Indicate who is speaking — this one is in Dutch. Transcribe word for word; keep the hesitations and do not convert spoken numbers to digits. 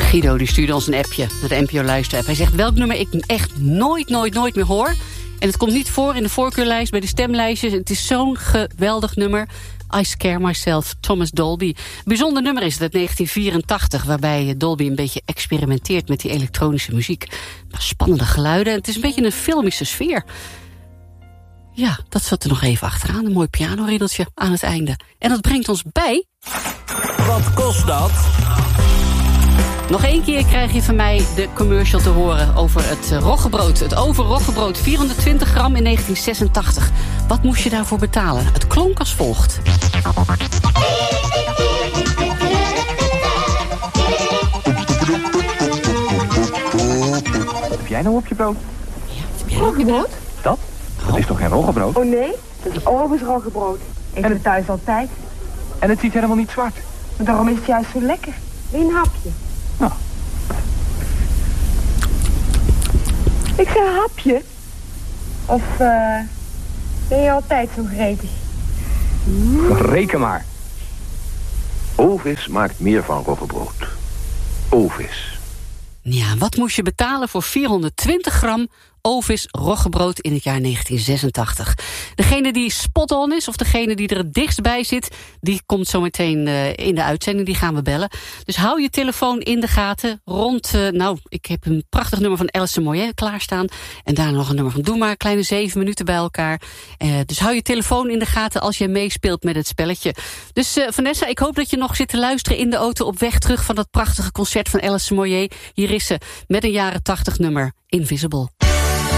Speaker 1: Guido die stuurde ons een appje naar de N P O-luisterapp. Hij zegt welk nummer ik echt nooit, nooit, nooit meer hoor. En het komt niet voor in de voorkeurlijst, bij de stemlijstjes. Het is zo'n geweldig nummer. I Scare Myself, Thomas Dolby. Bijzonder nummer is het uit negentien vierentachtig... waarbij Dolby een beetje experimenteert met die elektronische muziek. Maar spannende geluiden en het is een beetje een filmische sfeer. Ja, dat zat er nog even achteraan. Een mooi pianoriddeltje aan het einde. En dat brengt ons bij...
Speaker 2: Wat kost dat?
Speaker 1: Nog één keer krijg je van mij de commercial te horen over het roggebrood. Het overroggebrood, vierhonderdtwintig gram in negentien zesentachtig. Wat moest je daarvoor betalen? Het klonk als volgt.
Speaker 3: Wat heb jij nou op je brood?
Speaker 1: Ja, wat heb jij nou op je brood?
Speaker 3: Dat? Dat is toch geen roggebrood?
Speaker 4: Oh nee, dat is Orbis roggebrood. Ik heb het thuis altijd.
Speaker 3: En het ziet helemaal niet zwart.
Speaker 4: Maar daarom is het juist zo lekker. Wil je een hapje?
Speaker 3: Nou.
Speaker 4: Ik zei hapje. Of uh, ben je altijd zo gretig?
Speaker 3: Reken maar.
Speaker 5: Ovis maakt meer van roggebrood. Ovis.
Speaker 1: Ja, wat moest je betalen voor vierhonderdtwintig gram Ovis roggebrood in het jaar negentien zesentachtig? Degene die spot-on is, of degene die er het dichtst bij zit... die komt zo meteen uh, in de uitzending, die gaan we bellen. Dus hou je telefoon in de gaten rond... Uh, nou, ik heb een prachtig nummer van Alison Moyet klaarstaan... en daarna nog een nummer van Doe maar, kleine zeven minuten bij elkaar. Uh, dus hou je telefoon in de gaten als je meespeelt met het spelletje. Dus uh, Vanessa, ik hoop dat je nog zit te luisteren in de auto... op weg terug van dat prachtige concert van Alison Moyet. Hier is ze met een jaren tachtig nummer, Invisible.